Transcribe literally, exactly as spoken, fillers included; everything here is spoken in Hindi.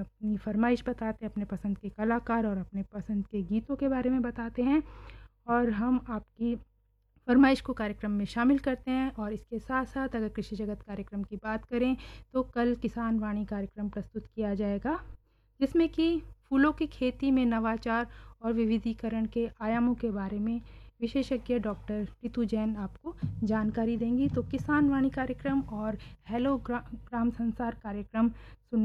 अपनी फरमाइश बताते हैं, अपने पसंद के कलाकार और अपने पसंद के गीतों के बारे में बताते हैं और हम आपकी फरमाइश को कार्यक्रम में शामिल करते हैं। और इसके साथ-साथ अगर कृषि जगत कार्यक्रम की बात करें तो कल किसान वाणी कार्यक्रम प्रस्तुत किया जाएगा, जिसमें कि फूलों की खेती में नवाचार और विविधीकरण के आयामों के बारे में विशेषज्ञ डॉक्टर रितु जैन आपको जानकारी देंगी। तो किसान वाणी कार्यक्रम और हेलो ग्रा ग्राम संसार कार्यक्रम सुन